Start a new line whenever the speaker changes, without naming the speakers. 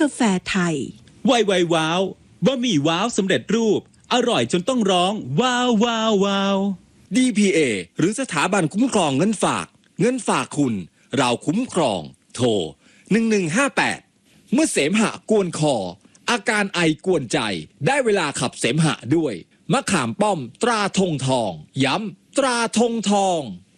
กาแฟไทย
ไวว้าวบะหมี่ว้าวสำเร็จรูปอร่อยจนต้องร้องว้าวว้าวว้าว
DPA หรือสถาบันคุ้มครองเงินฝากคุณเราคุ้มครองโทร1158เมื่อเสมหะกวนคออาการไอกวนใจได้เวลาขับเสมหะด้วยมะขามป้อมตราธงทองย้ำตราธงทอง